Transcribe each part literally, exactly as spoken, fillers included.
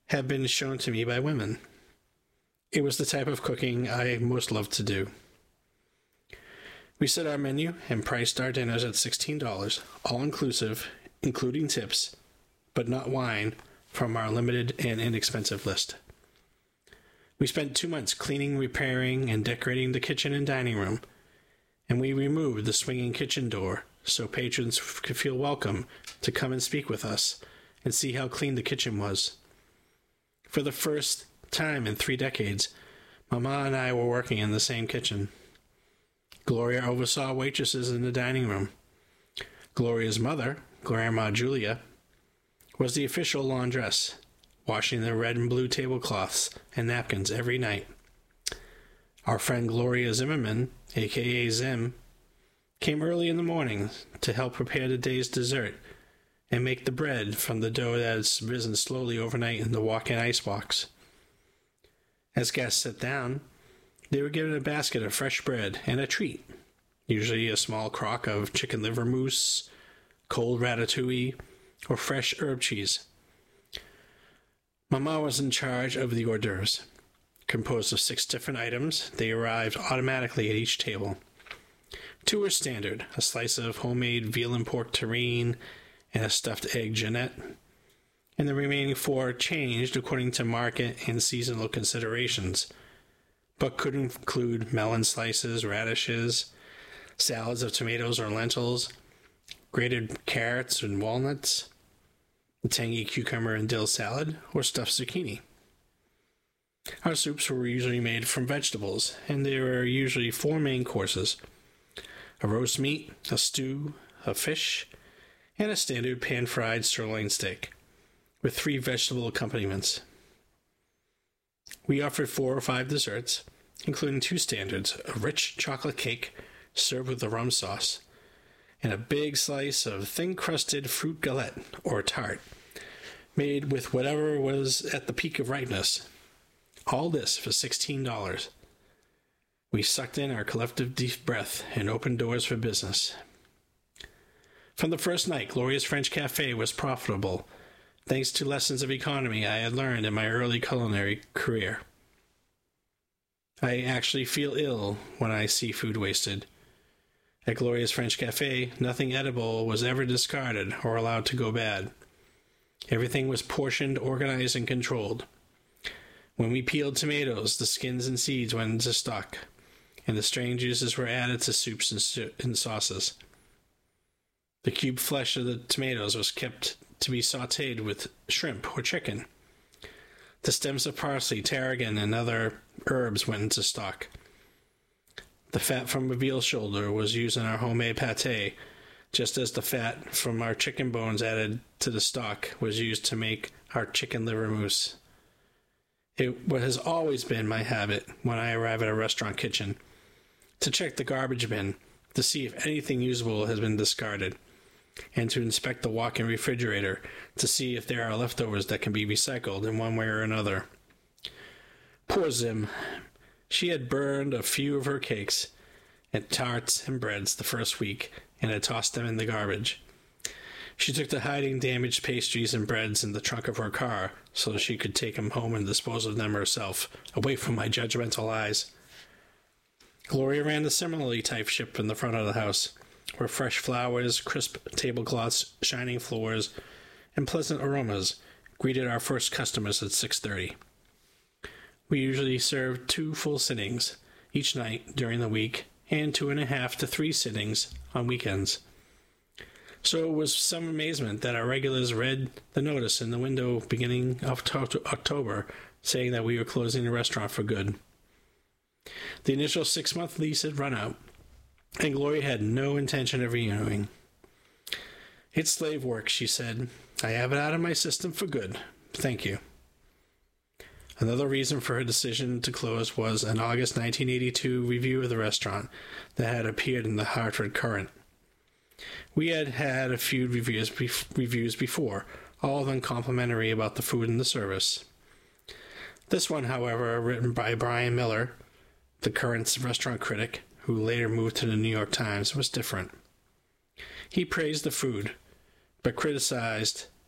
had been shown to me by women. It was the type of cooking I most loved to do. We set our menu and priced our dinners at sixteen dollars, all-inclusive, including tips, but not wine, from our limited and inexpensive list. We spent two months cleaning, repairing, and decorating the kitchen and dining room, and we removed the swinging kitchen door so patrons could feel welcome to come and speak with us and see how clean the kitchen was. For the first time in three decades, Mama and I were working in the same kitchen. Gloria oversaw waitresses in the dining room. Gloria's mother, Grandma Julia, was the official laundress, washing the red and blue tablecloths and napkins every night. Our friend Gloria Zimmerman, a k a. Zim, came early in the morning to help prepare the day's dessert and make the bread from the dough that has risen slowly overnight in the walk-in icebox. As guests sat down, they were given a basket of fresh bread and a treat, usually a small crock of chicken liver mousse, cold ratatouille, or fresh herb cheese. Mama was in charge of the hors d'oeuvres. Composed of six different items, they arrived automatically at each table. Two were standard, a slice of homemade veal and pork terrine and a stuffed egg Jeanette, and the remaining four changed according to market and seasonal considerations, but could include melon slices, radishes, salads of tomatoes or lentils, grated carrots and walnuts, a tangy cucumber and dill salad, or stuffed zucchini. Our soups were usually made from vegetables, and there were usually four main courses: a roast meat, a stew, a fish, and a standard pan-fried sirloin steak, with three vegetable accompaniments. We offered four or five desserts, including two standards: a rich chocolate cake served with a rum sauce, and a big slice of thin-crusted fruit galette, or tart, made with whatever was at the peak of ripeness. All this for sixteen dollars. We sucked in our collective deep breath and opened doors for business. From the first night, Gloria's French Cafe was profitable, thanks to lessons of economy I had learned in my early culinary career. I actually feel ill when I see food wasted. At Gloria's French Cafe, nothing edible was ever discarded or allowed to go bad. Everything was portioned, organized, and controlled. When we peeled tomatoes, the skins and seeds went into stock, and the strain juices were added to soups and, su- and sauces. The cubed flesh of the tomatoes was kept to be sautéed with shrimp or chicken. The stems of parsley, tarragon, and other herbs went into stock. The fat from a veal shoulder was used in our homemade pâté, just as the fat from our chicken bones added to the stock was used to make our chicken liver mousse. It has always been my habit, when I arrive at a restaurant kitchen, to check the garbage bin to see if anything usable has been discarded, and to inspect the walk-in refrigerator to see if there are leftovers that can be recycled in one way or another. Poor Zim. She had burned a few of her cakes and tarts and breads the first week and had tossed them in the garbage. She took to hiding damaged pastries and breads in the trunk of her car so she could take them home and dispose of them herself, away from my judgmental eyes. Gloria ran the similarly typed ship in the front of the house, where fresh flowers, crisp tablecloths, shining floors, and pleasant aromas greeted our first customers at six thirty. We usually served two full sittings each night during the week, and two and a half to three sittings on weekends. So it was some amazement that our regulars read the notice in the window beginning of October saying that we were closing the restaurant for good. The initial six-month lease had run out, and Gloria had no intention of renewing. "It's slave work," she said. "I have it out of my system for good. Thank you." Another reason for her decision to close was an August nineteen eighty-two review of the restaurant that had appeared in the Hartford Courant. We had had a few reviews, bef- reviews before, all of them complimentary about the food and the service. This one, however, written by Brian Miller, the Courant's restaurant critic, who later moved to the New York Times, was different. He praised the food, but criticized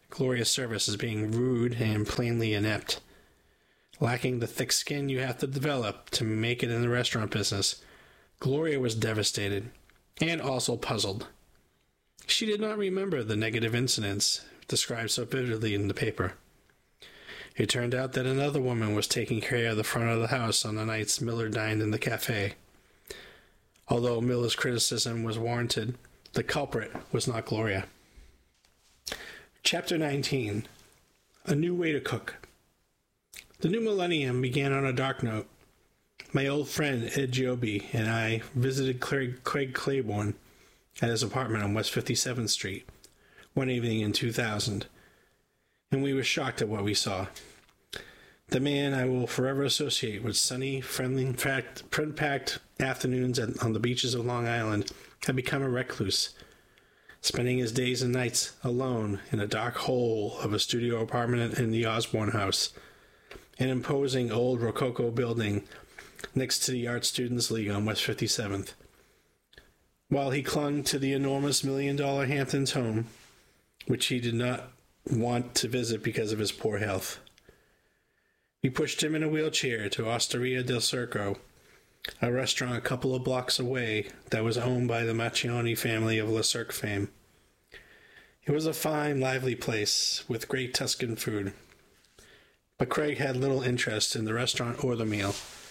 Gloria's service as being rude and plainly inept. Lacking the thick skin you have to develop to make it in the restaurant business, Gloria was devastated and also puzzled. She did not remember the negative incidents described so vividly in the paper. It turned out that another woman was taking care of the front of the house on the nights Miller dined in the cafe. Although Miller's criticism was warranted, the culprit was not Gloria. Chapter nineteen. A New Way to Cook. The new millennium began on a dark note. My old friend Ed Joby and I visited Craig, Craig Claiborne at his apartment on West fifty-seventh Street one evening in two thousand, and we were shocked at what we saw. The man I will forever associate with sunny, friendly, friend-packed afternoons at, on the beaches of Long Island had become a recluse, spending his days and nights alone in a dark hole of a studio apartment in the Osborne House, an imposing old Rococo building next to the Art Students League on West fifty-seventh. While he clung to the enormous million-dollar Hamptons home, which he did not want to visit because of his poor health. We pushed him in a wheelchair to Osteria del Circo, a restaurant a couple of blocks away that was owned by the Macchioni family of Le Cirque fame. It was a fine, lively place with great Tuscan food, but Craig had little interest in the restaurant or the meal.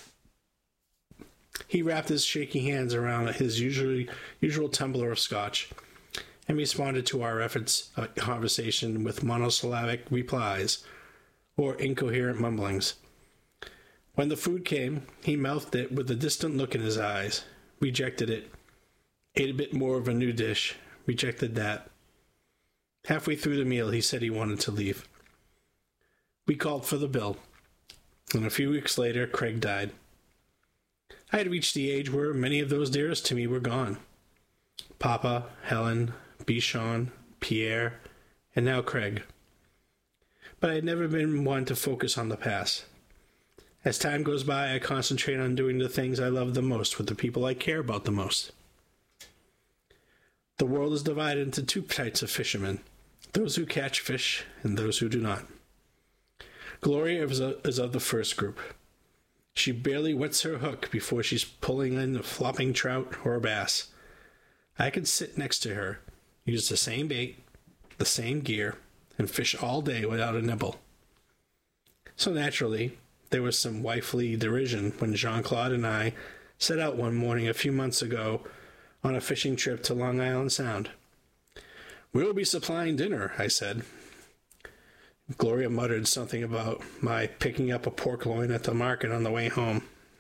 He wrapped his shaky hands around his usually, usual tumbler of scotch and responded to our efforts at conversation with monosyllabic replies or incoherent mumblings. When the food came, he mouthed it with a distant look in his eyes, rejected it, ate a bit more of a new dish, rejected that. Halfway through the meal, he said he wanted to leave. We called for the bill, and a few weeks later, Craig died. I had reached the age where many of those dearest to me were gone. Papa, Helen, Bichon, Pierre, and now Craig. But I had never been one to focus on the past. As time goes by, I concentrate on doing the things I love the most with the people I care about the most. The world is divided into two types of fishermen, those who catch fish and those who do not. Gloria is of the first group. She barely wets her hook before she's pulling in a flopping trout or a bass. I could sit next to her, use the same bait, the same gear, and fish all day without a nibble. So naturally, there was some wifely derision when Jean-Claude and I set out one morning a few months ago on a fishing trip to Long Island Sound. "We'll be supplying dinner," I said. Gloria muttered something about my picking up a pork loin at the market on the way home.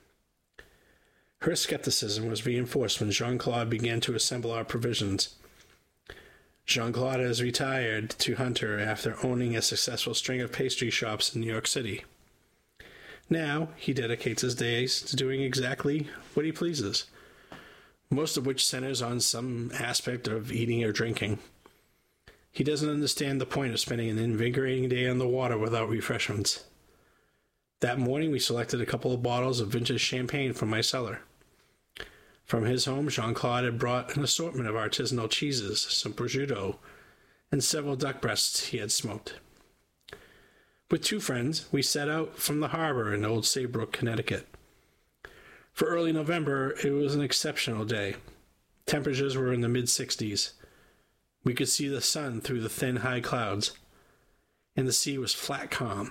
Her skepticism was reinforced when Jean-Claude began to assemble our provisions. Jean-Claude has retired to Hunter after owning a successful string of pastry shops in New York City. Now he dedicates his days to doing exactly what he pleases, most of which centers on some aspect of eating or drinking. He doesn't understand the point of spending an invigorating day on the water without refreshments. That morning we selected a couple of bottles of vintage champagne from my cellar. From his home, Jean-Claude had brought an assortment of artisanal cheeses, some prosciutto, and several duck breasts he had smoked. With two friends, we set out from the harbor in Old Saybrook, Connecticut. For early November, it was an exceptional day. Temperatures were in the mid-sixties. We could see the sun through the thin, high clouds, and the sea was flat calm.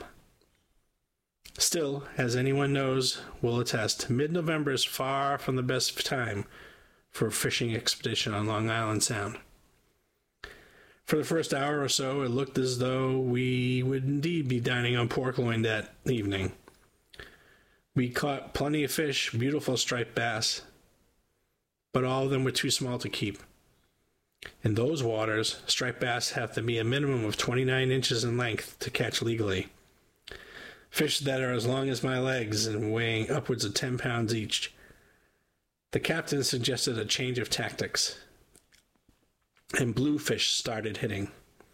Still, as anyone knows will attest, mid-November is far from the best time for a fishing expedition on Long Island Sound. For the first hour or so, it looked as though we would indeed be dining on pork loin that evening. We caught plenty of fish, beautiful striped bass, but all of them were too small to keep. In those waters, striped bass have to be a minimum of twenty-nine inches in length to catch legally. Fish that are as long as my legs and weighing upwards of ten pounds each. The captain suggested a change of tactics, and bluefish started hitting.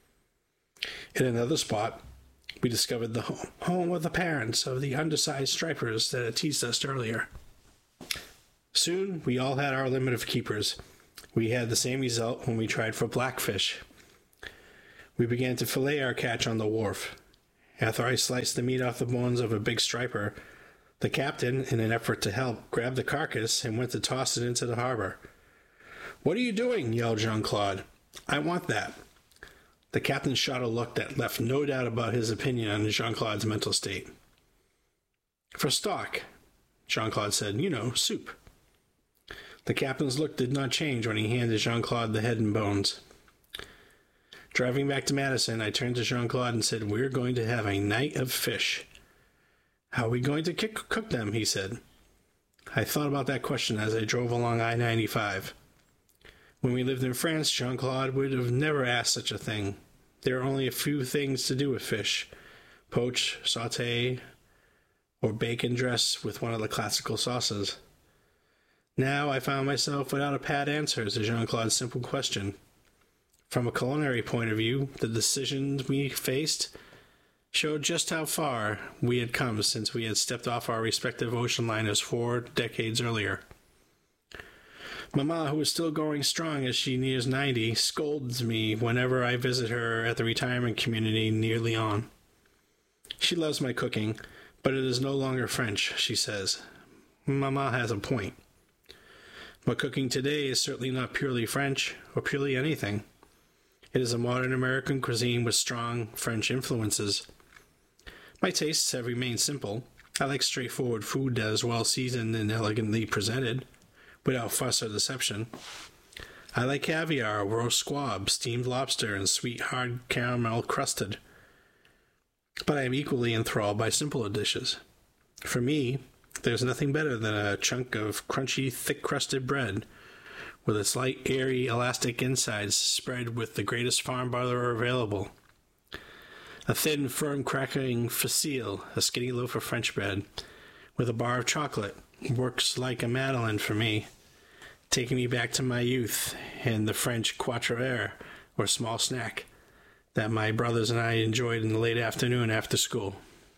In another spot, we discovered the home, home of the parents of the undersized stripers that had teased us earlier. Soon, we all had our limit of keepers. We had the same result when we tried for blackfish. We began to fillet our catch on the wharf. After I sliced the meat off the bones of a big striper, the captain, in an effort to help, grabbed the carcass and went to toss it into the harbor. "What are you doing?" yelled Jean-Claude. "I want that." The captain shot a look that left no doubt about his opinion on Jean-Claude's mental state. "For stock," Jean-Claude said. "You know, soup." The captain's look did not change when he handed Jean-Claude the head and bones. Driving back to Madison, I turned to Jean-Claude and said, "We're going to have a night of fish." "How are we going to cook them?" he said. I thought about that question as I drove along I ninety-five. When we lived in France, Jean-Claude would have never asked such a thing. There are only a few things to do with fish: poach, saute, or bake and dress with one of the classical sauces. Now I found myself without a pat answer to Jean-Claude's simple question. From a culinary point of view, the decisions we faced showed just how far we had come since we had stepped off our respective ocean liners four decades earlier. Mama, who is still going strong as she nears ninety, scolds me whenever I visit her at the retirement community near Lyon. She loves my cooking, but it is no longer French, she says. Mama has a point. But cooking today is certainly not purely French, or purely anything. It is a modern American cuisine with strong French influences. My tastes have remained simple. I like straightforward food that is well seasoned and elegantly presented, without fuss or deception. I like caviar, roast squab, steamed lobster, and sweet hard caramel crusted. But I am equally enthralled by simpler dishes. For me, there's nothing better than a chunk of crunchy, thick-crusted bread, with its light, airy, elastic insides spread with the greatest farm butter available. A thin, firm, crackling facile, a skinny loaf of French bread, with a bar of chocolate, works like a madeleine for me, taking me back to my youth and the French quatre heures, or small snack, that my brothers and I enjoyed in the late afternoon after school.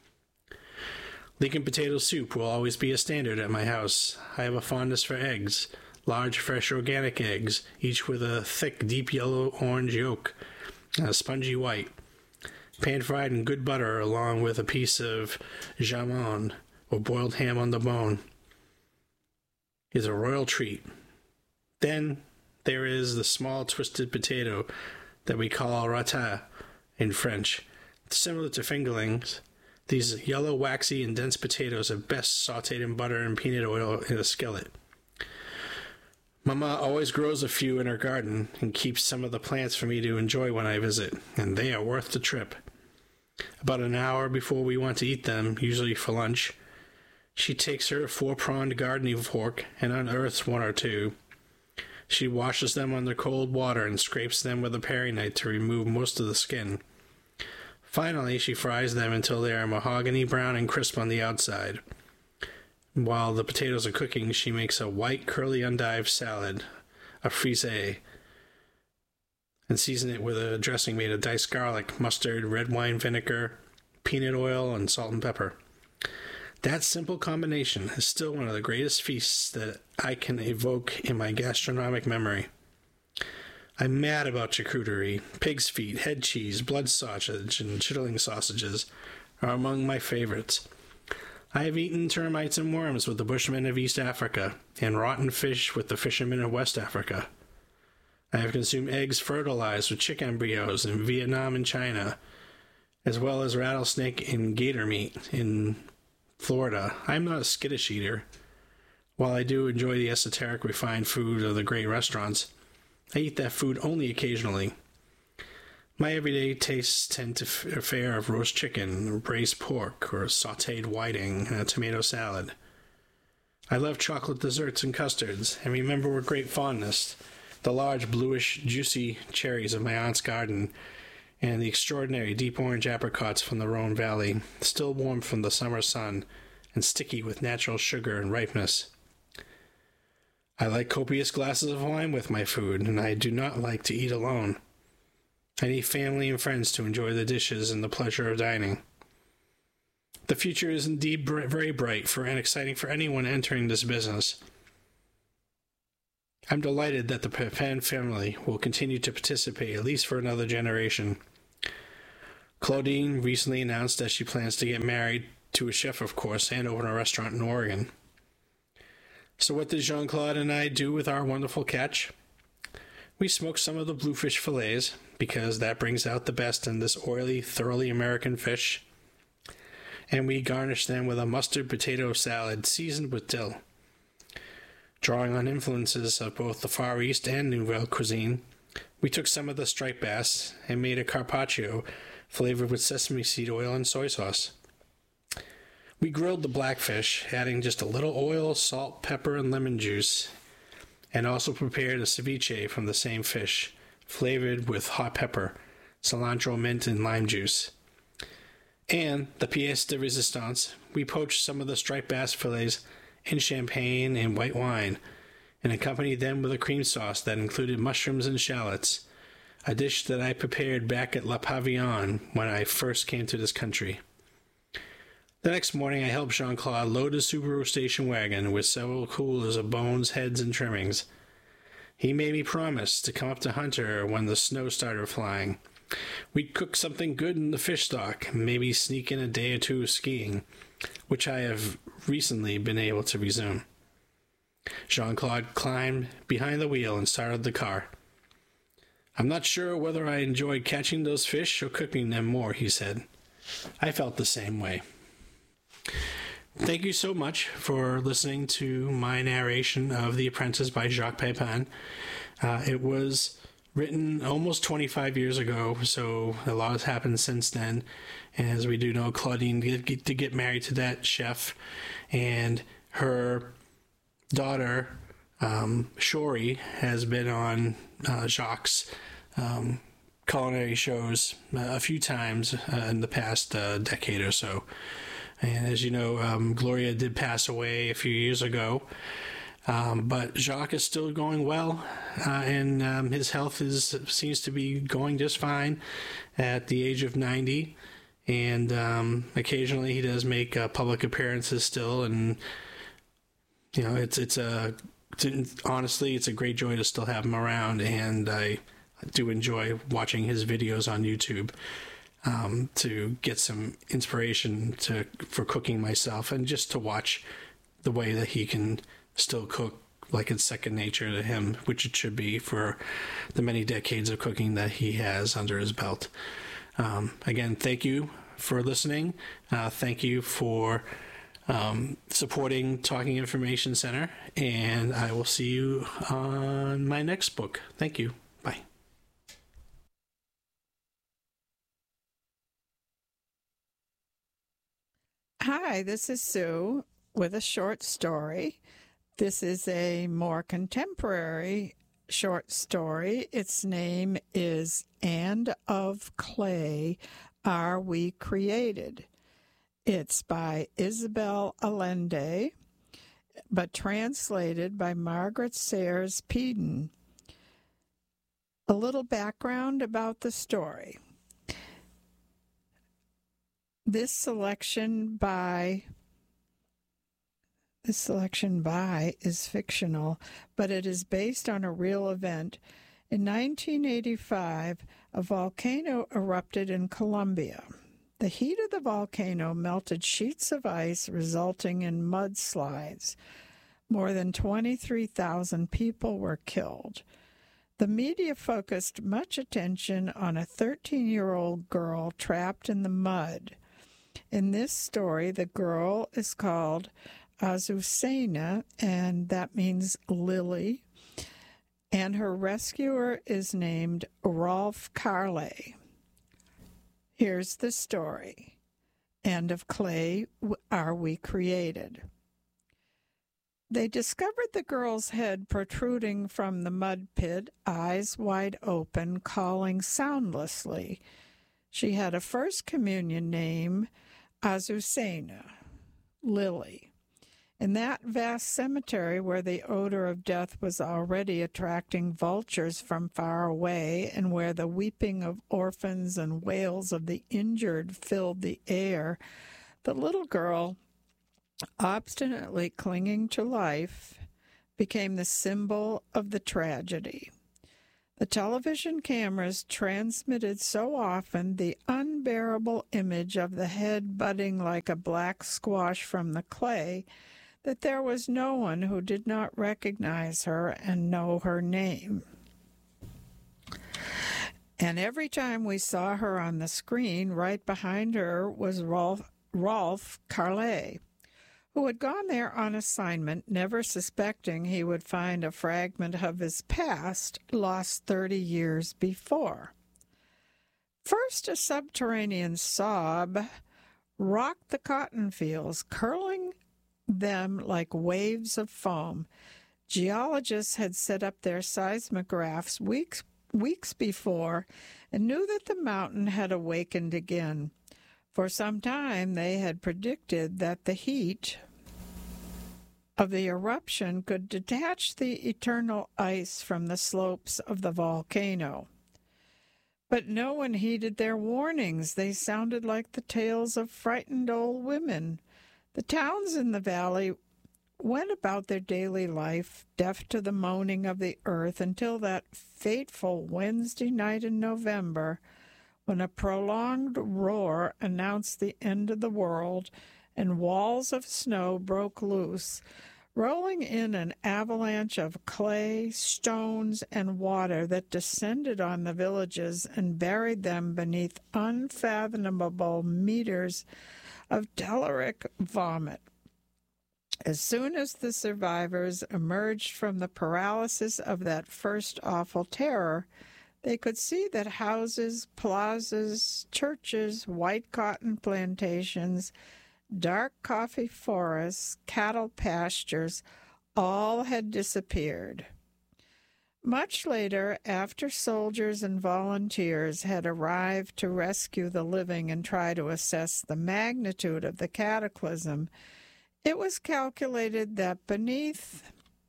Leek and potato soup will always be a standard at my house. I have a fondness for eggs, large, fresh, organic eggs, each with a thick, deep yellow-orange yolk and a spongy white, pan-fried in good butter along with a piece of jamon, or boiled ham on the bone, is a royal treat. Then there is the small twisted potato that we call ratat in French. Similar to fingerlings, these yellow, waxy, and dense potatoes are best sautéed in butter and peanut oil in a skillet. Mama always grows a few in her garden and keeps some of the plants for me to enjoy when I visit, and they are worth the trip. About an hour before we want to eat them, usually for lunch, she takes her four-pronged gardening fork and unearths one or two. She washes them under cold water and scrapes them with a paring knife to remove most of the skin. Finally, she fries them until they are mahogany brown and crisp on the outside. While the potatoes are cooking, she makes a white curly endive salad, a frisée, and season it with a dressing made of diced garlic, mustard, red wine vinegar, peanut oil, and salt and pepper. That simple combination is still one of the greatest feasts that I can evoke in my gastronomic memory. I'm mad about charcuterie. Pig's feet, head cheese, blood sausage, and chitterling sausages are among my favorites. I have eaten termites and worms with the Bushmen of East Africa, and rotten fish with the fishermen of West Africa. I have consumed eggs fertilized with chick embryos in Vietnam and China, as well as rattlesnake and gator meat in Florida. I'm not a skittish eater. While I do enjoy the esoteric, refined food of the great restaurants, I eat that food only occasionally. My everyday tastes tend to fare of roast chicken, braised pork, or sautéed whiting, and a tomato salad. I love chocolate desserts and custards, and remember with great fondness the large, bluish, juicy cherries of my aunt's garden, and the extraordinary deep orange apricots from the Rhone Valley, still warm from the summer sun and sticky with natural sugar and ripeness. I like copious glasses of wine with my food, and I do not like to eat alone. I need family and friends to enjoy the dishes and the pleasure of dining. The future is indeed br- very bright for and exciting for anyone entering this business. I'm delighted that the Pepin family will continue to participate at least for another generation. Claudine recently announced that she plans to get married to a chef, of course, and open a restaurant in Oregon. So what did Jean-Claude and I do with our wonderful catch? We smoked some of the bluefish fillets, because that brings out the best in this oily, thoroughly American fish. And we garnished them with a mustard potato salad seasoned with dill. Drawing on influences of both the Far East and Nouvelle cuisine, we took some of the striped bass and made a carpaccio flavored with sesame seed oil and soy sauce. We grilled the blackfish, adding just a little oil, salt, pepper, and lemon juice, and also prepared a ceviche from the same fish, flavored with hot pepper, cilantro, mint, and lime juice. And the pièce de résistance, we poached some of the striped bass fillets in champagne and white wine, and accompanied them with a cream sauce that included mushrooms and shallots, a dish that I prepared back at La Pavillon when I first came to this country. The next morning, I helped Jean-Claude load his Subaru station wagon with several coolers of bones, heads, and trimmings. He made me promise to come up to Hunter when the snow started flying. We'd cook something good in the fish stock, maybe sneak in a day or two of skiing, which I have recently been able to resume. Jean-Claude climbed behind the wheel and started the car. I'm not sure whether I enjoyed catching those fish or cooking them more, he said. I felt the same way. Thank you so much for listening to my narration of The Apprentice by Jacques Pepin. Uh, it was written almost twenty-five years ago, so a lot has happened since then. And as we do know, Claudine did get to get married to that chef, and her daughter, um, Shori, has been on uh, Jacques' um, culinary shows uh, a few times uh, in the past uh, decade or so. And as you know, um, Gloria did pass away a few years ago. Um, but Jacques is still going well, uh, and um, his health is seems to be going just fine at the age of ninety. And um, occasionally he does make uh, public appearances still, and you know it's it's a it's, honestly it's a great joy to still have him around, and I do enjoy watching his videos on YouTube um, to get some inspiration to for cooking myself, and just to watch the way that he can still cook like it's second nature to him, which it should be for the many decades of cooking that he has under his belt. Um, again, thank you for listening. Uh, thank you for um, supporting Talking Information Center, and I will see you on my next book. Thank you. Bye. Hi, this is Sue with a short story. This is a more contemporary short story. Its name is And of Clay Are We Created. It's by Isabel Allende, but translated by Margaret Sayers Peden. A little background about the story. This selection by This selection by is fictional, but it is based on a real event. In nineteen eighty-five, a volcano erupted in Colombia. The heat of the volcano melted sheets of ice, resulting in mudslides. More than twenty-three thousand people were killed. The media focused much attention on a thirteen-year-old girl trapped in the mud. In this story, the girl is called Azucena, and that means lily, and her rescuer is named Rolf Carle. Here's the story. And of clay are we created. They discovered the girl's head protruding from the mud pit, eyes wide open, calling soundlessly. She had a first communion name, Azucena, Lily. In that vast cemetery where the odor of death was already attracting vultures from far away, and where the weeping of orphans and wails of the injured filled the air, the little girl, obstinately clinging to life, became the symbol of the tragedy. The television cameras transmitted so often the unbearable image of the head budding like a black squash from the clay that there was no one who did not recognize her and know her name. And every time we saw her on the screen, right behind her was Rolf, Rolf Carlet, who had gone there on assignment, never suspecting he would find a fragment of his past lost thirty years before. First, a subterranean sob rocked the cotton fields, curling them like waves of foam. Geologists had set up their seismographs weeks weeks before and knew that the mountain had awakened again. For some time they had predicted that the heat of the eruption could detach the eternal ice from the slopes of the volcano. But no one heeded their warnings. They sounded like the tales of frightened old women. The towns in the valley went about their daily life, deaf to the moaning of the earth, until that fateful Wednesday night in November, when a prolonged roar announced the end of the world, and walls of snow broke loose, rolling in an avalanche of clay, stones, and water that descended on the villages and buried them beneath unfathomable meters of telluric vomit. As soon as the survivors emerged from the paralysis of that first awful terror, they could see that houses, plazas, churches, white cotton plantations, dark coffee forests, cattle pastures, all had disappeared. Much later, after soldiers and volunteers had arrived to rescue the living and try to assess the magnitude of the cataclysm, it was calculated that beneath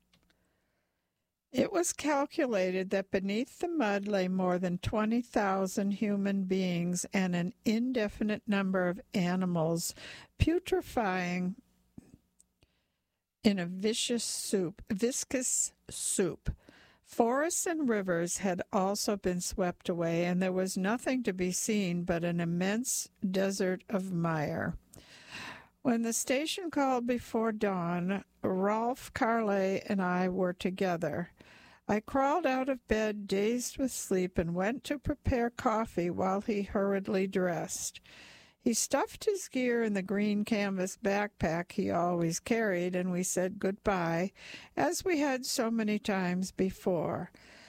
It was calculated that beneath the mud lay more than twenty thousand human beings and an indefinite number of animals putrefying in a vicious soup, viscous soup. Forests and rivers had also been swept away, and there was nothing to be seen but an immense desert of mire. When the station called before dawn, Rolf Carlet and I were together. I crawled out of bed, dazed with sleep, and went to prepare coffee while he hurriedly dressed. He stuffed his gear in the green canvas backpack he always carried, and we said goodbye, as we had so many times before.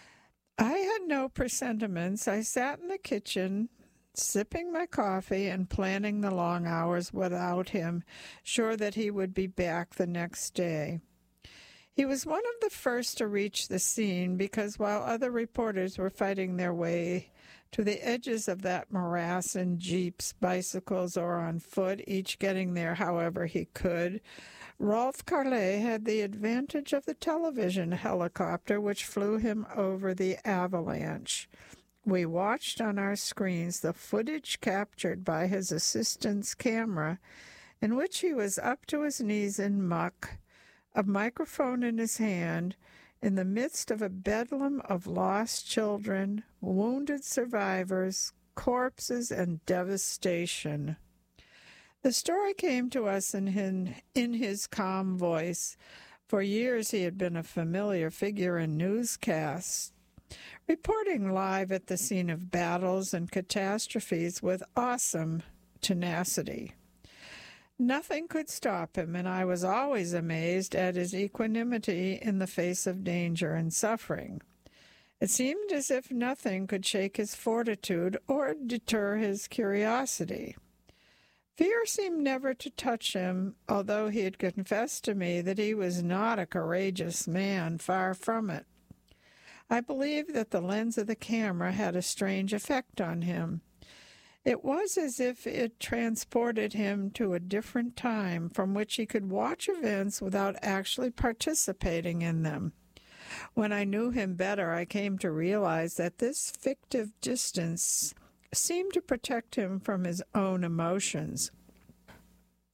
I had no presentiments. I sat in the kitchen, sipping my coffee and planning the long hours without him, sure that he would be back the next day. He was one of the first to reach the scene because while other reporters were fighting their way to the edges of that morass in jeeps, bicycles, or on foot, each getting there however he could, Rolf Carlet had the advantage of the television helicopter which flew him over the avalanche. We watched on our screens the footage captured by his assistant's camera, in which he was up to his knees in muck, a microphone in his hand, in the midst of a bedlam of lost children, wounded survivors, corpses, and devastation. The story came to us in his, in his calm voice. For years he had been a familiar figure in newscasts, reporting live at the scene of battles and catastrophes with awesome tenacity. Nothing could stop him, and I was always amazed at his equanimity in the face of danger and suffering. It seemed as if nothing could shake his fortitude or deter his curiosity. Fear seemed never to touch him, although he had confessed to me that he was not a courageous man, far from it. I believe that the lens of the camera had a strange effect on him. It was as if it transported him to a different time from which he could watch events without actually participating in them. When I knew him better, I came to realize that this fictive distance seemed to protect him from his own emotions.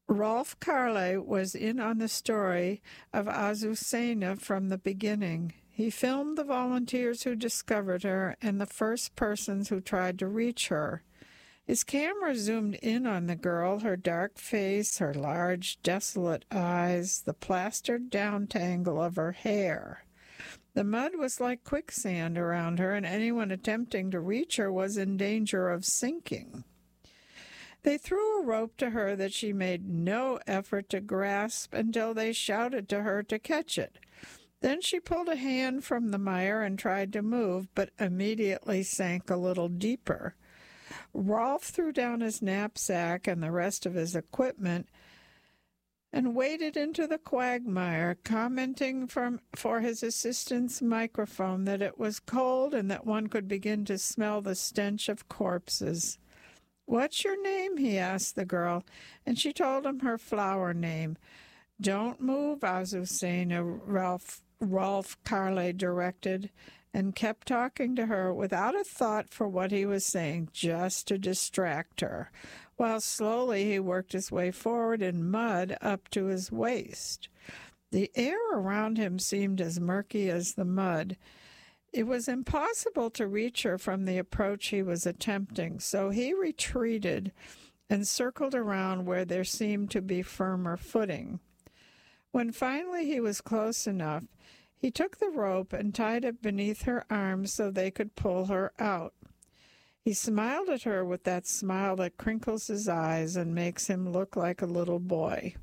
Rolf Carlet was in on the story of Azucena from the beginning. He filmed the volunteers who discovered her and the first persons who tried to reach her. His camera zoomed in on the girl, her dark face, her large, desolate eyes, the plastered down tangle of her hair. The mud was like quicksand around her, and anyone attempting to reach her was in danger of sinking. They threw a rope to her that she made no effort to grasp until they shouted to her to catch it. Then she pulled a hand from the mire and tried to move, but immediately sank a little deeper. Rolf threw down his knapsack and the rest of his equipment and waded into the quagmire, commenting from, for his assistant's microphone that it was cold and that one could begin to smell the stench of corpses. "What's your name?" he asked the girl, and she told him her flower name. "Don't move, Azucena," Ralph, Rolf Carle directed, and kept talking to her without a thought for what he was saying, just to distract her, while slowly he worked his way forward in mud up to his waist. The air around him seemed as murky as the mud. It was impossible to reach her from the approach he was attempting, so he retreated and circled around where there seemed to be firmer footing. When finally he was close enough, he took the rope and tied it beneath her arms so they could pull her out. He smiled at her with that smile that crinkles his eyes and makes him look like a little boy.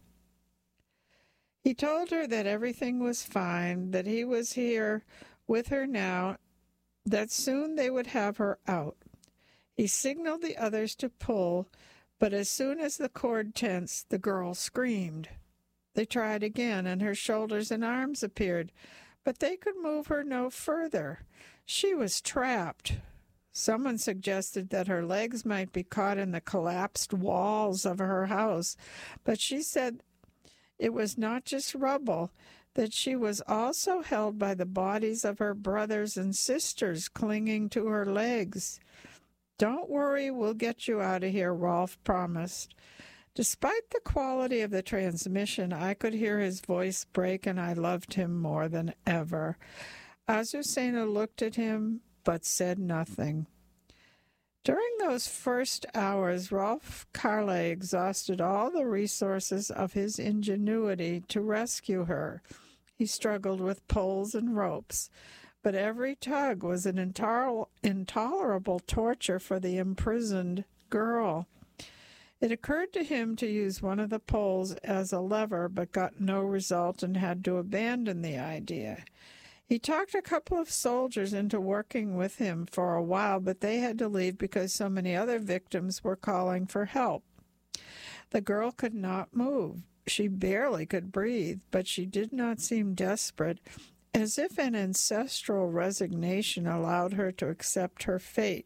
He told her that everything was fine, that he was here with her now, that soon they would have her out. He signaled the others to pull, but as soon as the cord tensed, the girl screamed. They tried again, and her shoulders and arms appeared, but they could move her no further. She was trapped. Someone suggested that her legs might be caught in the collapsed walls of her house, but she said it was not just rubble, that she was also held by the bodies of her brothers and sisters clinging to her legs. "Don't worry, we'll get you out of here," Rolf promised. Despite the quality of the transmission, I could hear his voice break, and I loved him more than ever. Azucena looked at him, but said nothing. During those first hours, Rolf Carle exhausted all the resources of his ingenuity to rescue her. He struggled with poles and ropes, but every tug was an intoler- intolerable torture for the imprisoned girl. It occurred to him to use one of the poles as a lever, but got no result and had to abandon the idea. He talked a couple of soldiers into working with him for a while, but they had to leave because so many other victims were calling for help. The girl could not move. She barely could breathe, but she did not seem desperate, as if an ancestral resignation allowed her to accept her fate.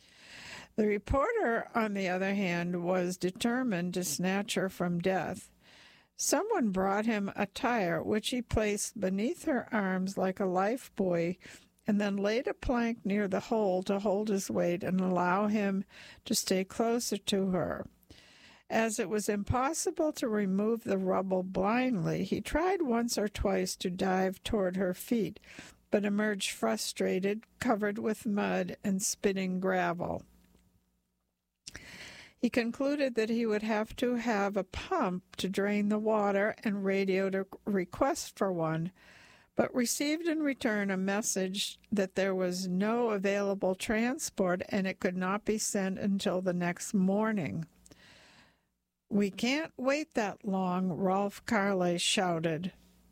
The reporter, on the other hand, was determined to snatch her from death. Someone brought him a tire, which he placed beneath her arms like a life buoy, and then laid a plank near the hole to hold his weight and allow him to stay closer to her. As it was impossible to remove the rubble blindly, he tried once or twice to dive toward her feet, but emerged frustrated, covered with mud and spitting gravel. He concluded that he would have to have a pump to drain the water and radioed a request for one, but received in return a message that there was no available transport and it could not be sent until the next morning. "We can't wait that long," Rolf Carle shouted.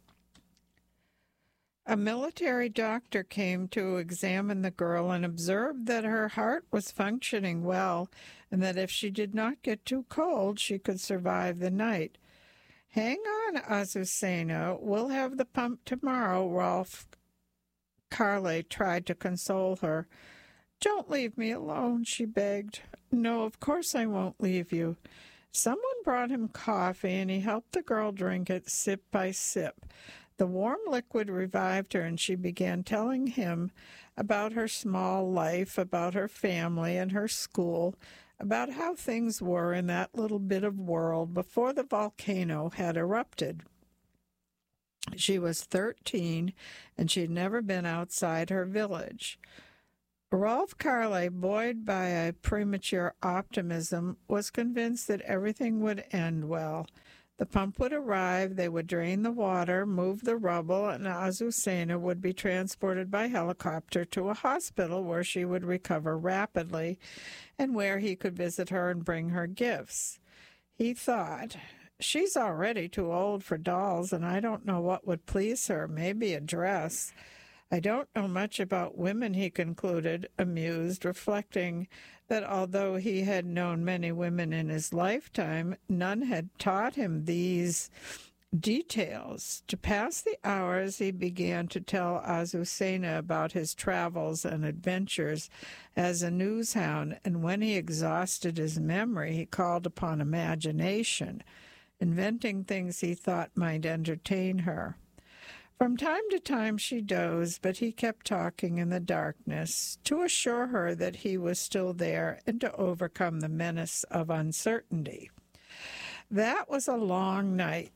A military doctor came to examine the girl and observed that her heart was functioning well and that if she did not get too cold, she could survive the night. "Hang on, Azucena. We'll have the pump tomorrow," Rolf Carle tried to console her. "Don't leave me alone," she begged. "No, of course I won't leave you." Someone brought him coffee, and he helped the girl drink it sip by sip. The warm liquid revived her, and she began telling him about her small life, about her family and her school, about how things were in that little bit of world before the volcano had erupted. She was thirteen, and she'd never been outside her village. Rolf Carley, buoyed by a premature optimism, was convinced that everything would end well. The pump would arrive, they would drain the water, move the rubble, and Azucena would be transported by helicopter to a hospital where she would recover rapidly and where he could visit her and bring her gifts. He thought, she's already too old for dolls, and I don't know what would please her, maybe a dress. I don't know much about women, he concluded, amused, reflecting that although he had known many women in his lifetime, none had taught him these details. To pass the hours, he began to tell Azucena about his travels and adventures as a news hound, and when he exhausted his memory, he called upon imagination, inventing things he thought might entertain her. From time to time she dozed, but he kept talking in the darkness to assure her that he was still there and to overcome the menace of uncertainty. That was a long night.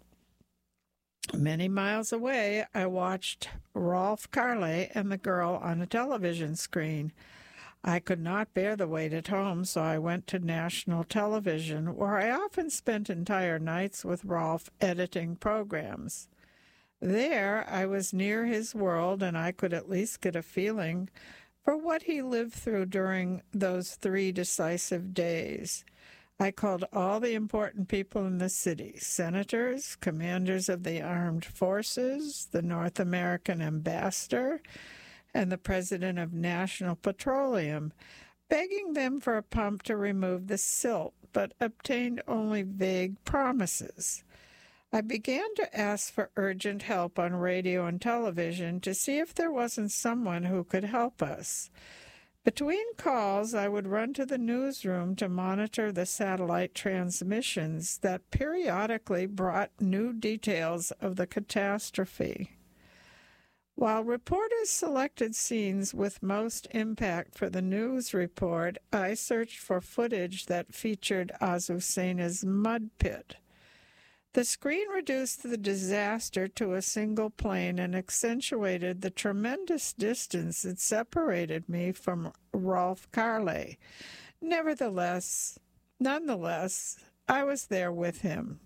Many miles away, I watched Rolf Carley and the girl on a television screen. I could not bear the wait at home, so I went to national television, where I often spent entire nights with Rolf editing programs. There, I was near his world, and I could at least get a feeling for what he lived through during those three decisive days. I called all the important people in the city, senators, commanders of the armed forces, the North American ambassador, and the president of National Petroleum, begging them for a pump to remove the silt, but obtained only vague promises. I began to ask for urgent help on radio and television to see if there wasn't someone who could help us. Between calls, I would run to the newsroom to monitor the satellite transmissions that periodically brought new details of the catastrophe. While reporters selected scenes with most impact for the news report, I searched for footage that featured Azucena's mud pit. The screen reduced the disaster to a single plane and accentuated the tremendous distance that separated me from Rolf Carley. Nevertheless, nonetheless, I was there with him.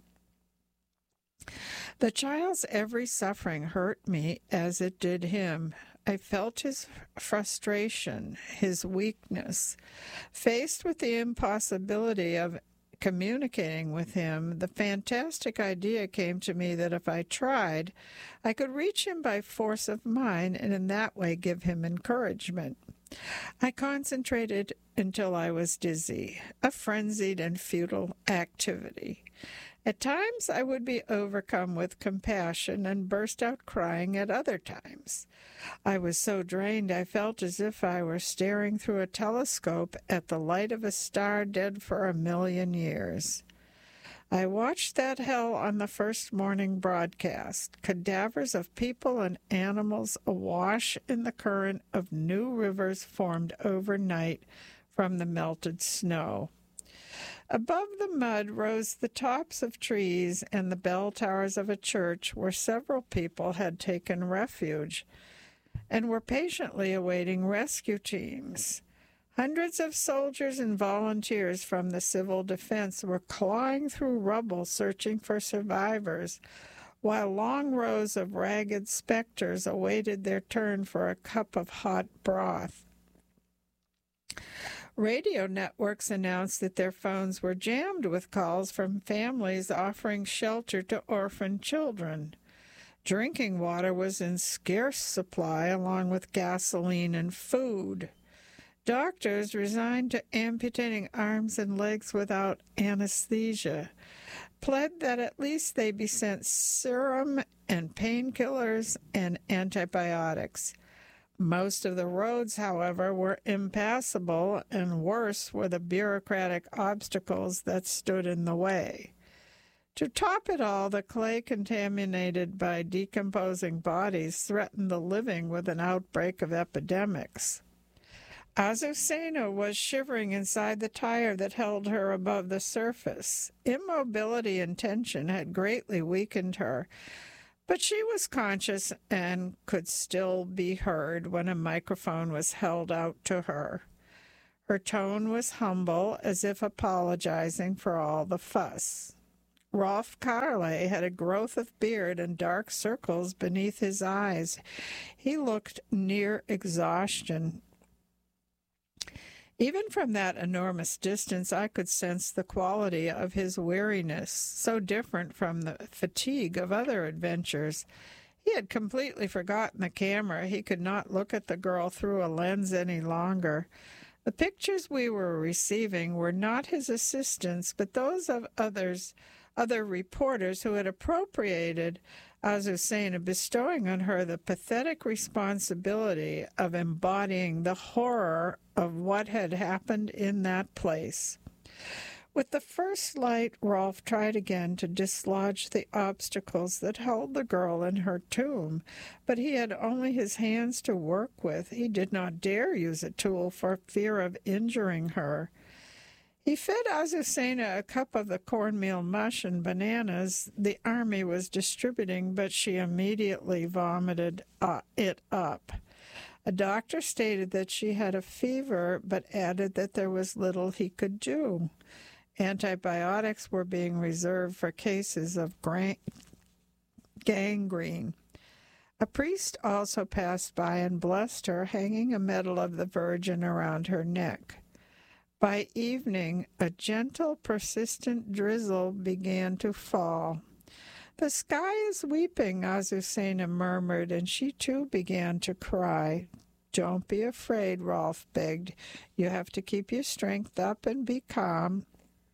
The child's every suffering hurt me as it did him. I felt his frustration, his weakness. Faced with the impossibility of communicating with him, the fantastic idea came to me that if I tried, I could reach him by force of mind and in that way give him encouragement. I concentrated until I was dizzy, a frenzied and futile activity. At times I would be overcome with compassion and burst out crying at other times. I was so drained I felt as if I were staring through a telescope at the light of a star dead for a million years. I watched that hell on the first morning broadcast, cadavers of people and animals awash in the current of new rivers formed overnight from the melted snow. Above the mud rose the tops of trees and the bell towers of a church where several people had taken refuge and were patiently awaiting rescue teams. Hundreds of soldiers and volunteers from the civil defense were clawing through rubble searching for survivors, while long rows of ragged specters awaited their turn for a cup of hot broth. Radio networks announced that their phones were jammed with calls from families offering shelter to orphan children. Drinking water was in scarce supply, along with gasoline and food. Doctors, resigned to amputating arms and legs without anesthesia, pled that at least they be sent serum and painkillers and antibiotics. Most of the roads, however, were impassable, and worse were the bureaucratic obstacles that stood in the way. To top it all, the clay contaminated by decomposing bodies threatened the living with an outbreak of epidemics. Azucena was shivering inside the tire that held her above the surface. Immobility and tension had greatly weakened her, But she was conscious and could still be heard when a microphone was held out to her. Her tone was humble, as if apologizing for all the fuss. Rolf Carley had a growth of beard and dark circles beneath his eyes. He looked near exhaustion. Even from that enormous distance, I could sense the quality of his weariness, so different from the fatigue of other adventures. He had completely forgotten the camera. He could not look at the girl through a lens any longer. The pictures we were receiving were not his assistants, but those of others, other reporters who had appropriated Azucena, bestowing on her the pathetic responsibility of embodying the horror of what had happened in that place. With the first light, Rolf tried again to dislodge the obstacles that held the girl in her tomb, but he had only his hands to work with. He did not dare use a tool for fear of injuring her. He fed Azucena a cup of the cornmeal mush and bananas the army was distributing, but she immediately vomited uh, it up. A doctor stated that she had a fever, but added that there was little he could do. Antibiotics were being reserved for cases of gra- gangrene. A priest also passed by and blessed her, hanging a medal of the Virgin around her neck. By evening, a gentle, persistent drizzle began to fall. "The sky is weeping," Azucena murmured, and she too began to cry. "Don't be afraid," Rolf begged. "You have to keep your strength up and be calm.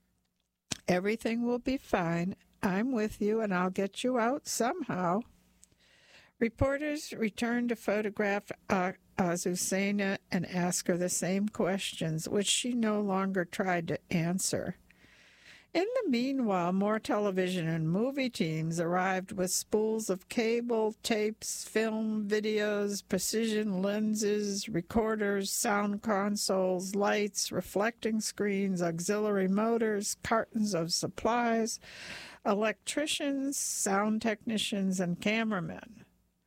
Everything will be fine. I'm with you, and I'll get you out somehow." Reporters returned to photograph uh, Azucena and ask her the same questions, which she no longer tried to answer. In the meanwhile, more television and movie teams arrived with spools of cable, tapes, film, videos, precision lenses, recorders, sound consoles, lights, reflecting screens, auxiliary motors, cartons of supplies, electricians, sound technicians, and cameramen.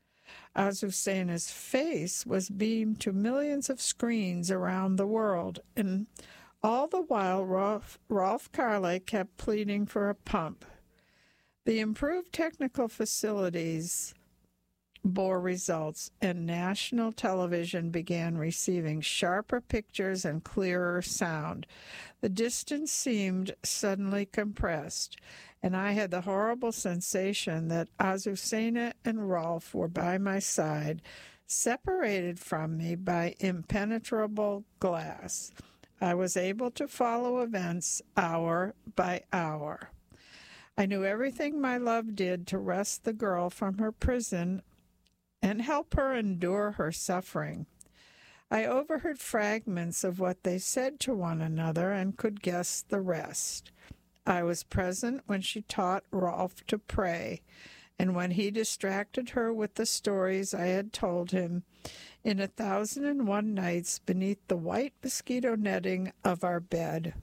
Azucena's face was beamed to millions of screens around the world, and all the while Rolf, Rolf Carley kept pleading for a pump. The improved technical facilities bore results, and national television began receiving sharper pictures and clearer sound. The distance seemed suddenly compressed, and I had the horrible sensation that Azucena and Rolf were by my side, separated from me by impenetrable glass. I was able to follow events hour by hour. I knew everything my love did to wrest the girl from her prison and help her endure her suffering. I overheard fragments of what they said to one another and could guess the rest. I was present when she taught Rolf to pray, and when he distracted her with the stories I had told him in A Thousand and One Nights beneath the white mosquito netting of our bed.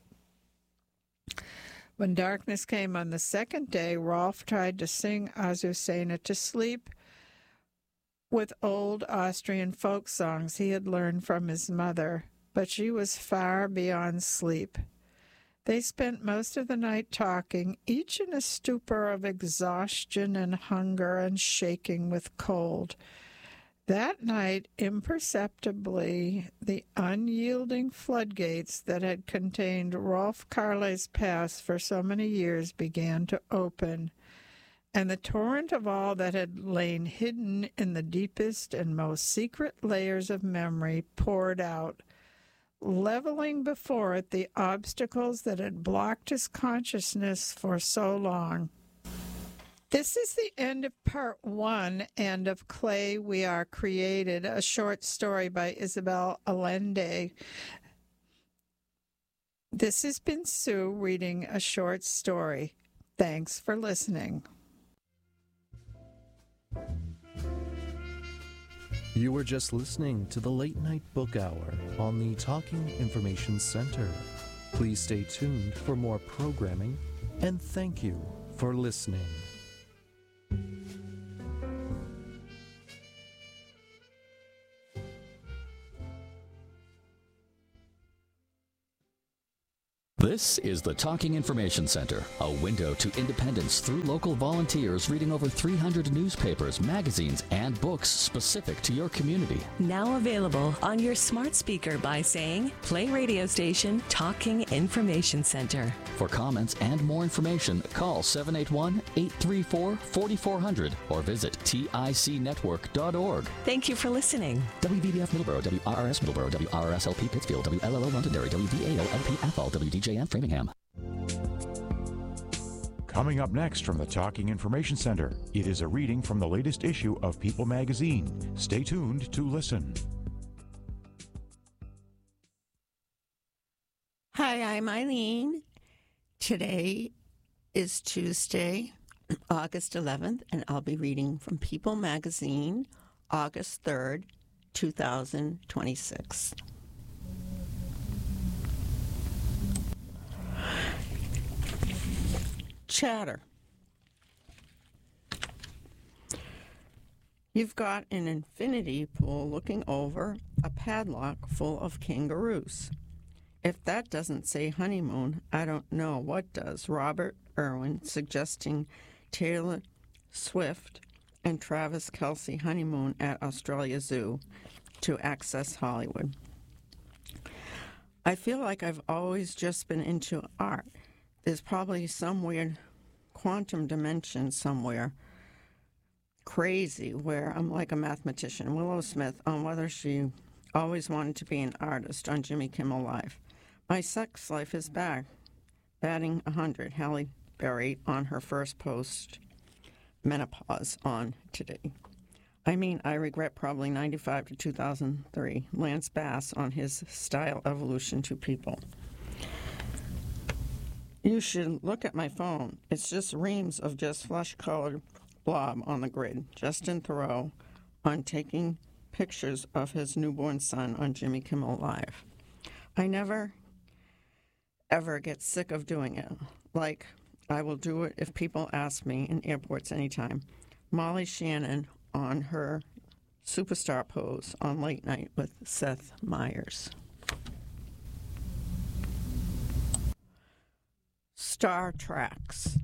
When darkness came on the second day, Rolf tried to sing Azucena to sleep with old Austrian folk songs he had learned from his mother, but she was far beyond sleep. They spent most of the night talking, each in a stupor of exhaustion and hunger and shaking with cold. That night, imperceptibly, the unyielding floodgates that had contained Rolf Carley's past for so many years began to open, and the torrent of all that had lain hidden in the deepest and most secret layers of memory poured out, leveling before it the obstacles that had blocked his consciousness for so long. This is the end of part one and of Clay We Are Created, a short story by Isabel Allende. This has been Sue reading a short story. Thanks for listening. You were just listening to the Late Night Book Hour on the Talking Information Center. Please stay tuned for more programming, and thank you for listening. This is the Talking Information Center, a window to independence through local volunteers reading over three hundred newspapers, magazines, and books specific to your community. Now available on your smart speaker by saying, play radio station Talking Information Center. For comments and more information, call seven eight one, eight three four, four four zero zero or visit tic network dot org. Thank you for listening. W V B F Middleborough, W R R S Middleborough, W R R S L P Pittsfield, W L L O Londonderry, W D A O L P Athol, W D J M Framingham. Coming up next from the Talking Information Center, it is a reading from the latest issue of People magazine. Stay tuned to listen. Hi, I'm Eileen. Today is Tuesday, August eleventh, and I'll be reading from People magazine, August third, two thousand twenty-six. Chatter. You've got an infinity pool looking over a padlock full of kangaroos. If that doesn't say honeymoon, I don't know what does. Robert Irwin suggesting Taylor Swift and Travis Kelce honeymoon at Australia Zoo to Access Hollywood. I feel like I've always just been into art. There's probably some weird quantum dimension somewhere crazy where I'm like a mathematician. Willow Smith on whether she always wanted to be an artist on Jimmy Kimmel Live. My sex life is back, batting one hundred. Halle Berry on her first post menopause on Today. I mean, I regret probably ninety-five to two thousand three. Lance Bass on his style evolution to people. You should look at my phone. It's just reams of just flesh-colored blob on the grid. Justin Theroux on taking pictures of his newborn son on Jimmy Kimmel Live. I never, ever get sick of doing it. Like, I will do it if people ask me in airports anytime. Molly Shannon on her superstar pose on Late Night with Seth Meyers. Star Tracks.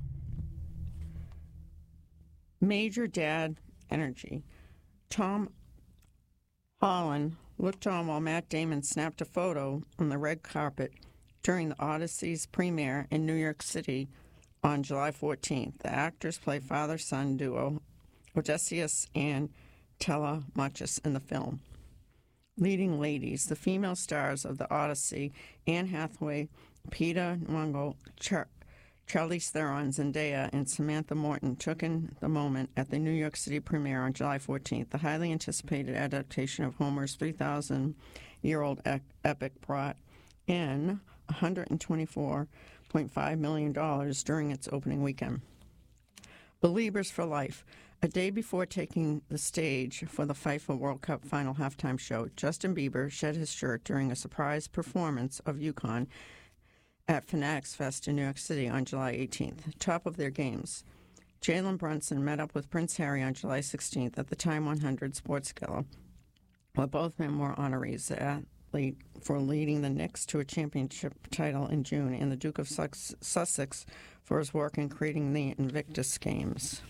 Major Dad Energy. Tom Holland looked on while Matt Damon snapped a photo on the red carpet during the Odyssey's premiere in New York City on July fourteenth. The actors play father-son duo Odysseus and Telemachus in the film. Leading ladies, the female stars of the Odyssey, Anne Hathaway, Peter Nwongo, Char- Charlize Theron, Zendaya, and Samantha Morton took in the moment at the New York City premiere on July fourteenth. The highly anticipated adaptation of Homer's three thousand year old e- epic brought in one hundred twenty-four point five million dollars during its opening weekend. Believers for Life. A day before taking the stage for the FIFA World Cup final halftime show, Justin Bieber shed his shirt during a surprise performance of UConn at Fanatics Fest in New York City on July eighteenth. Top of their games. Jalen Brunson met up with Prince Harry on July sixteenth at the Time one hundred Sports Gala, while both men were honorees, the athlete for leading the Knicks to a championship title in June, and the Duke of Sussex for his work in creating the Invictus Games.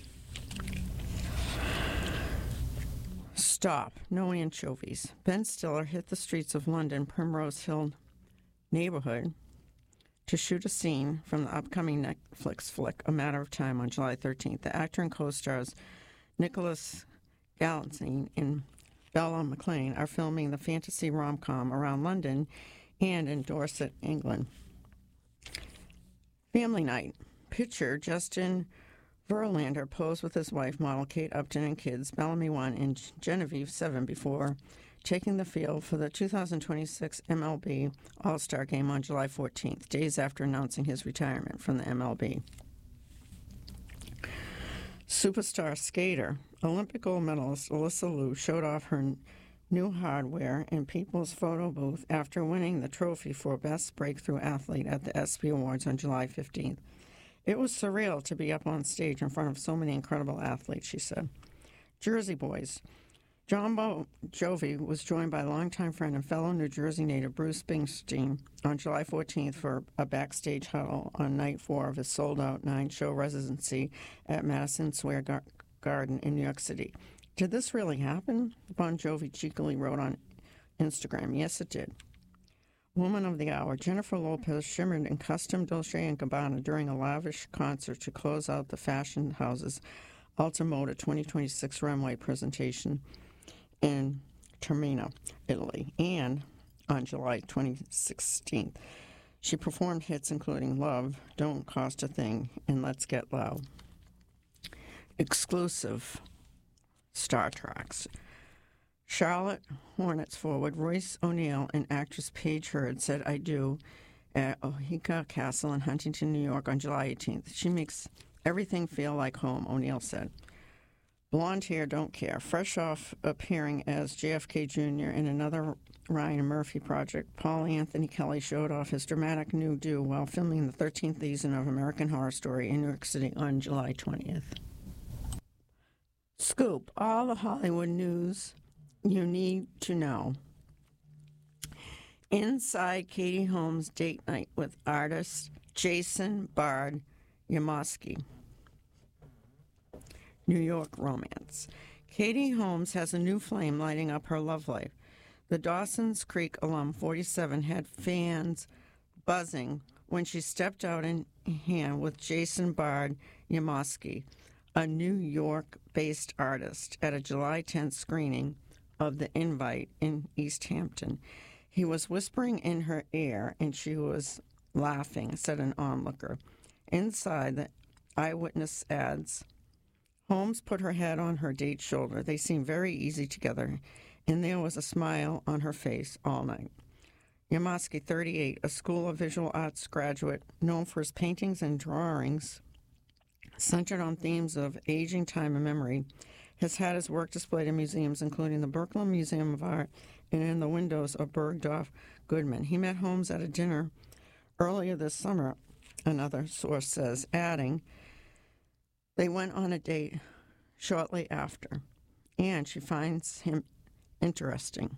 Stop. No anchovies. Ben Stiller hit the streets of London Primrose Hill neighborhood to shoot a scene from the upcoming Netflix flick, A Matter of Time, on July thirteenth. The actor and co-stars Nicholas Galantine and Bella McLean are filming the fantasy rom-com around London and in Dorset, England. Family Night. Pitcher Justin Verlander posed with his wife, model Kate Upton, and kids Bellamy one and Genevieve seven before taking the field for the two thousand twenty-six M L B All-Star Game on July fourteenth, days after announcing his retirement from the M L B. Superstar skater, Olympic gold medalist Alyssa Liu showed off her new hardware in People's Photo Booth after winning the trophy for Best Breakthrough Athlete at the ESPY Awards on July fifteenth. It was surreal to be up on stage in front of so many incredible athletes, she said. Jersey Boys. John Bon Jovi was joined by longtime friend and fellow New Jersey native Bruce Springsteen on July fourteenth for a backstage huddle on night four of his sold-out nine-show residency at Madison Square Gar- Garden in New York City. Did this really happen? Bon Jovi cheekily wrote on Instagram, yes, it did. Woman of the Hour, Jennifer Lopez shimmered in custom Dolce and Gabbana during a lavish concert to close out the fashion house's Ultimoda twenty twenty-six runway presentation in Termina, Italy, and on July twenty-sixth. She performed hits including Love, Don't Cost a Thing, and Let's Get Loud. Exclusive Star Treks. Charlotte Hornets forward Royce O'Neal and actress Paige Hurd said I do at Oheka Castle in Huntington, New York on July eighteenth. She makes everything feel like home, O'Neal said. Blonde hair, don't care. Fresh off appearing as J F K Junior in another Ryan Murphy project, Paul Anthony Kelly showed off his dramatic new do while filming the thirteenth season of American Horror Story in New York City on July twentieth. Scoop, all the Hollywood news you need to know. Inside Katie Holmes' date night with artist Jason Bard Yamoski. New York romance. Katie Holmes has a new flame lighting up her love life. The Dawson's Creek alum, forty-seven, had fans buzzing when she stepped out in hand with Jason Bard Yamoski, a New York-based artist, at a July tenth screening of The Invite in East Hampton. He was whispering in her ear, and she was laughing, said an onlooker. Inside, the eyewitness adds, Holmes put her head on her date's shoulder. They seemed very easy together, and there was a smile on her face all night. Yamoski, thirty-eight, a School of Visual Arts graduate, known for his paintings and drawings centered on themes of aging, time, and memory, has had his work displayed in museums, including the Brooklyn Museum of Art and in the windows of Bergdorf Goodman. He met Holmes at a dinner earlier this summer, another source says, adding, they went on a date shortly after, and she finds him interesting.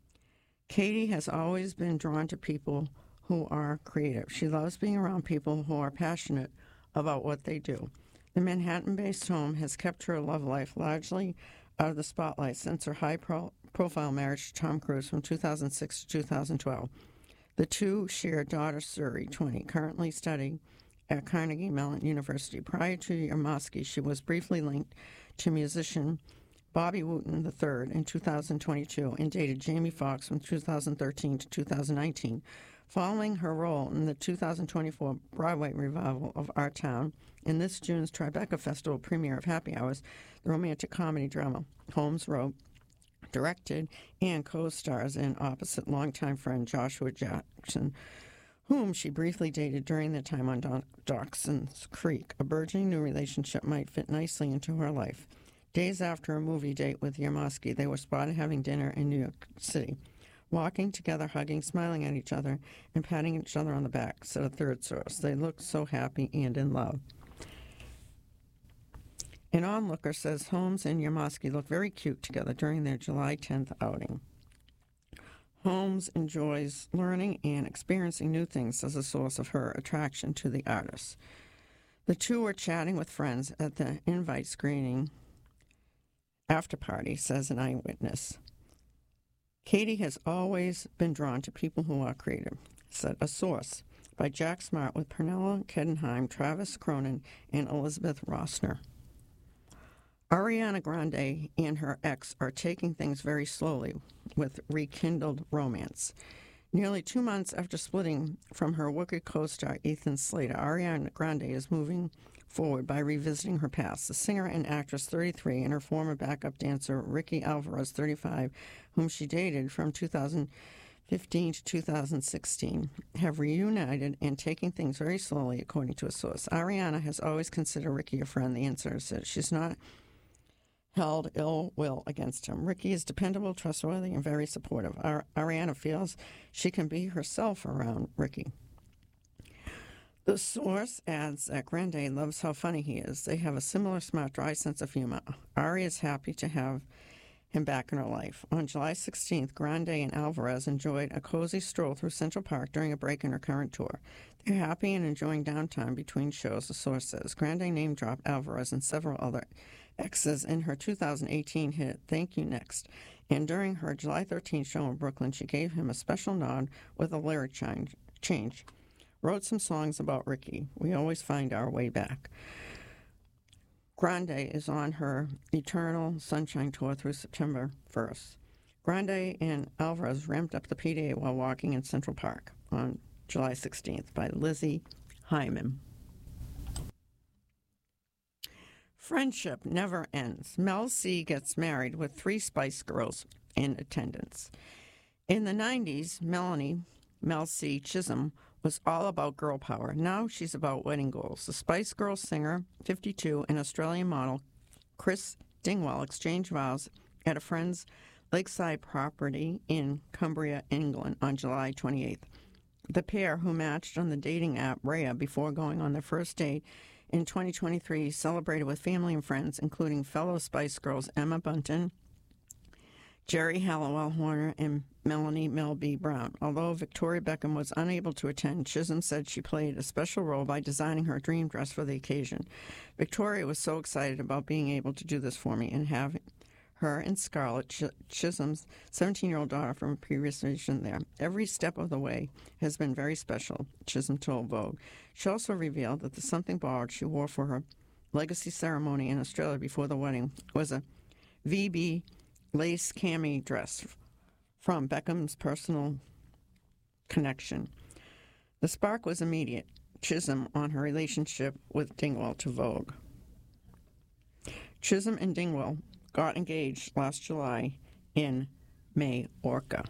Katie has always been drawn to people who are creative. She loves being around people who are passionate about what they do. The Manhattan-based home has kept her love life largely out of the spotlight since her high-profile marriage to Tom Cruise from two thousand six to two thousand twelve. The two share daughter Suri, twenty, currently studying at Carnegie Mellon University. Prior to Yamoski, she was briefly linked to musician Bobby Wooten the third in two thousand twenty-two and dated Jamie Foxx from two thousand thirteen to two thousand nineteen. Following her role in the two thousand twenty-four Broadway revival of Our Town and this June's Tribeca Festival premiere of Happy Hours, the romantic comedy drama, Holmes wrote, directed, and co-stars in opposite longtime friend Joshua Jackson, whom she briefly dated during their time on Don- Dawson's Creek. A burgeoning new relationship might fit nicely into her life. Days after a movie date with Yamoski, they were spotted having dinner in New York City, walking together, hugging, smiling at each other, and patting each other on the back, said a third source. They looked so happy and in love. An onlooker says Holmes and Yamoski look very cute together during their July tenth outing. Holmes enjoys learning and experiencing new things as a source of her attraction to the artist. The two were chatting with friends at the Invite screening after party, says an eyewitness. Katie has always been drawn to people who are creative, said a source by Jack Smart with Pernilla Kedenheim, Travis Cronin, and Elizabeth Rossner. Ariana Grande and her ex are taking things very slowly with rekindled romance. Nearly two months after splitting from her Wicked co-star Ethan Slater, Ariana Grande is moving forward by revisiting her past. The singer and actress, thirty-three, and her former backup dancer, Ricky Alvarez, thirty-five, whom she dated from two thousand fifteen to two thousand sixteen, have reunited and taking things very slowly, according to a source. Ariana has always considered Ricky a friend, the insider said. She's not held ill will against him. Ricky is dependable, trustworthy, and very supportive. Ar- Ariana feels she can be herself around Ricky. The source adds that Grande loves how funny he is. They have a similar smart, dry sense of humor. Ari is happy to have him back in her life. On July sixteenth, Grande and Alvarez enjoyed a cozy stroll through Central Park during a break in her current tour. They're happy and enjoying downtime between shows, the source says. Grande name-dropped Alvarez and several other exes in her two thousand eighteen hit Thank You Next. And during her July thirteenth show in Brooklyn, she gave him a special nod with a lyric change. Wrote some songs about Ricky. We always find our way back. Grande is on her Eternal Sunshine Tour through September first. Grande and Alvarez ramped up the P D A while walking in Central Park on July sixteenth by Lizzie Hyman. Friendship never ends. Mel C gets married with three Spice Girls in attendance. In the nineties, Melanie, Mel C. Chisholm, was all about girl power. Now she's about wedding goals. The Spice Girls singer, fifty-two, and Australian model Chris Dingwall exchanged vows at a friend's lakeside property in Cumbria, England on July twenty-eighth. The pair, who matched on the dating app Raya before going on their first date in twenty twenty-three, celebrated with family and friends, including fellow Spice Girls Emma Bunton, Jerry Halliwell Horner, and Melanie Mel B. Brown. Although Victoria Beckham was unable to attend, Chisholm said she played a special role by designing her dream dress for the occasion. Victoria was so excited about being able to do this for me and have her and Scarlett, Ch- Chisholm's seventeen-year-old daughter from a previous mission there. Every step of the way has been very special, Chisholm told Vogue. She also revealed that the something borrowed she wore for her legacy ceremony in Australia before the wedding was a V B lace cami dress from Beckham's personal connection. The spark was immediate. Chisholm on her relationship with Dingwall to Vogue. Chisholm and Dingwall got engaged last July in Majorca.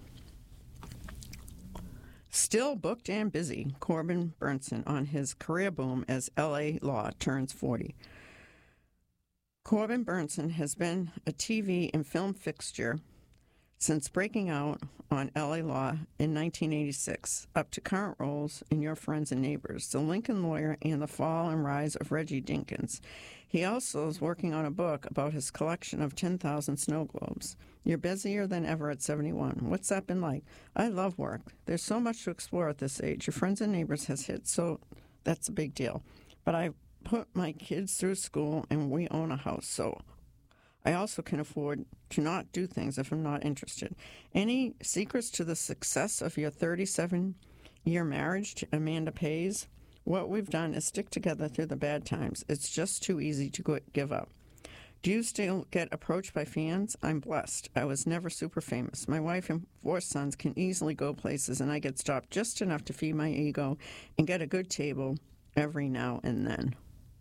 Still booked and busy, Corbin Burnson on his career boom as L A Law turns forty. Corbin Burnson has been a T V and film fixture since breaking out on L A Law in nineteen eighty-six, up to current roles in Your Friends and Neighbors, The Lincoln Lawyer, and The Fall and Rise of Reggie Dinkins. He also is working on a book about his collection of ten thousand snow globes. You're busier than ever at seventy-one. What's that been like? I love work. There's so much to explore at this age. Your Friends and Neighbors has hit, so that's a big deal. But I put my kids through school, and we own a house, so I also can afford to not do things if I'm not interested. Any secrets to the success of your thirty-seven-year marriage to Amanda Pays? What we've done is stick together through the bad times. It's just too easy to go- give up. Do you still get approached by fans? I'm blessed. I was never super famous. My wife and four sons can easily go places, and I get stopped just enough to feed my ego and get a good table every now and then.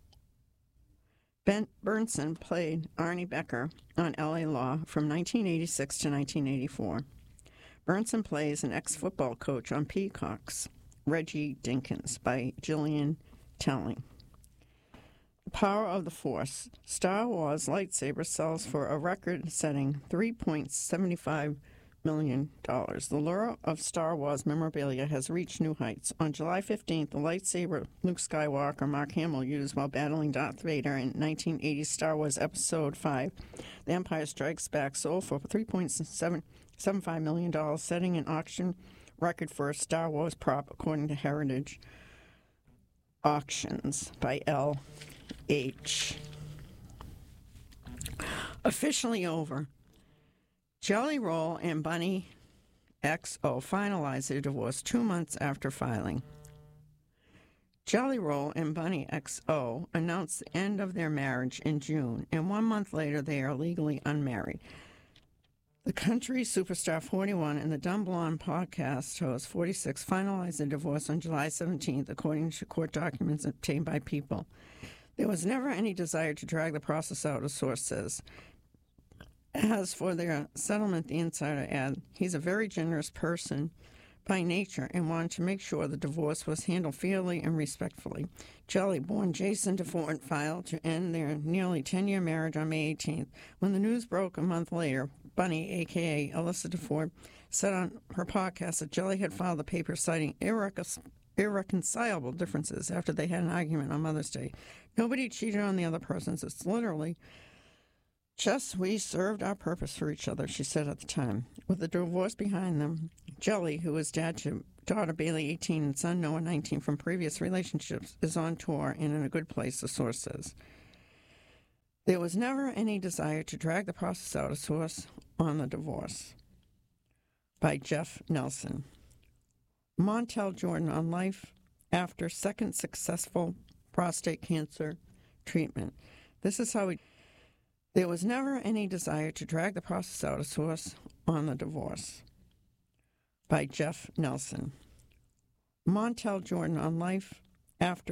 Ben Burnson played Arnie Becker on L A Law from nineteen eighty-six to nineteen eighty-four. Burnson plays an ex-football coach on Peacocks, Reggie Dinkins, by Gillian Telling. The Power of the Force. Star Wars lightsaber sells for a record-setting three point seven five million dollars. The lure of Star Wars memorabilia has reached new heights. On July fifteenth, the lightsaber Luke Skywalker, Mark Hamill, used while battling Darth Vader in nineteen eighty Star Wars Episode five, The Empire Strikes Back, sold for three point seven five million dollars, setting an auction record for a Star Wars prop, according to Heritage Auctions by L H. Officially over. Jelly Roll and Bunny X O finalized their divorce two months after filing. Jelly Roll and Bunny X O announced the end of their marriage in June, and one month later they are legally unmarried. The country superstar forty-one and the Dumb Blonde podcast host forty-six finalized their divorce on July seventeenth, according to court documents obtained by People. There was never any desire to drag the process out, a source says. As for their settlement, the insider added, he's a very generous person by nature and wanted to make sure the divorce was handled fairly and respectfully. Jelly, born Jason DeFord, filed to end their nearly ten-year marriage on May eighteenth. When the news broke a month later, Bunny, a k a. Alyssa DeFord, said on her podcast that Jelly had filed the paper citing irrecon- irreconcilable differences after they had an argument on Mother's Day. Nobody cheated on the other person. It's literally Just we served our purpose for each other, she said at the time. With the divorce behind them, Jelly, who is dad to daughter Bailey, eighteen, and son Noah, nineteen, from previous relationships, is on tour and in a good place, the source says. There was never any desire to drag the process out, a source on the divorce. By Jeff Nelson. Montel Jordan on life after second successful prostate cancer treatment. This is how he... There was never any desire to drag the process out, a source on the divorce. By Jeff Nelson. Montel Jordan on life after